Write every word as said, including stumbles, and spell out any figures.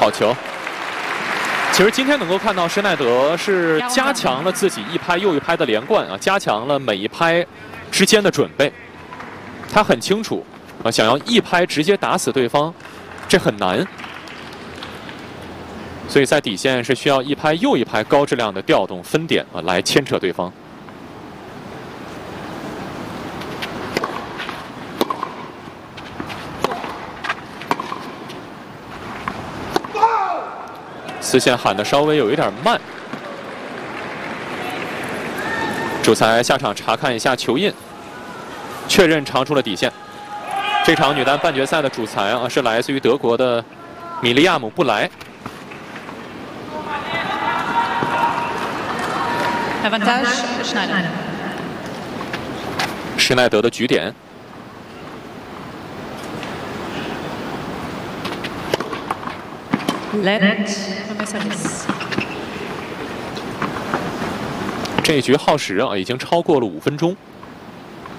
好球。其实今天能够看到施耐德是加强了自己一拍又一拍的连贯啊，加强了每一拍之间的准备。他很清楚啊，想要一拍直接打死对方，这很难。所以在底线是需要一拍又一拍高质量的调动分点啊，来牵扯对方。丝线喊的稍微有一点慢，主裁下场查看一下球印，确认长出了底线。这场女单半决赛的主裁啊是来自于德国的米利亚姆·布莱。施耐德的局点。这一局耗时啊，已经超过了五分钟。